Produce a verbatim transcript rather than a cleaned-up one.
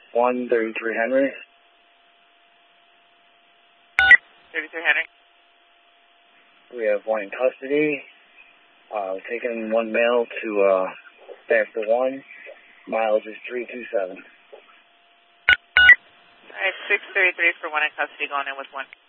one thirty-three Henry. thirty-three Henry. We have one in custody. Uh, we're taking one male to uh, Factor one. Mileage is three two seven. All right, six thirty-three for one in custody, going in with one.